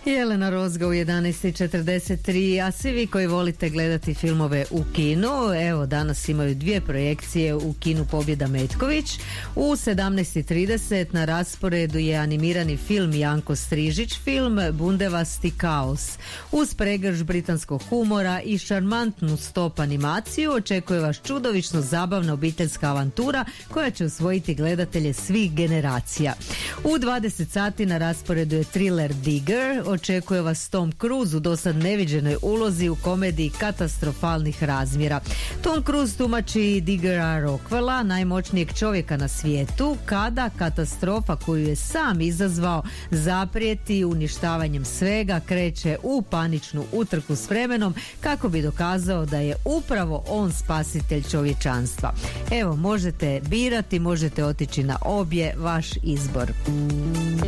Jelena Rozga u 11:43, a svi vi koji volite gledati filmove u kinu, evo danas imaju dvije projekcije u kinu Pobjeda Metković. U 17:30 na rasporedu je animirani film Janko Strižić, film Bundevasti kaos. Uz pregrš britanskog humora i šarmantnu stop animaciju očekuje vas čudovično zabavna obiteljska avantura koja će osvojiti gledatelje svih generacija. U 20 sati na rasporedu je thriller Digger. Očekuje vas Tom Cruise u dosad neviđenoj ulozi u komediji katastrofalnih razmjera. Tom Cruise tumači Diggera Rockwella, najmoćnijeg čovjeka na svijetu, kada katastrofa koju je sam izazvao zaprijeti uništavanjem svega, kreće u paničnu utrku s vremenom kako bi dokazao da je upravo on spasitelj čovječanstva. Evo, možete birati, možete otići na obje, vaš izbor.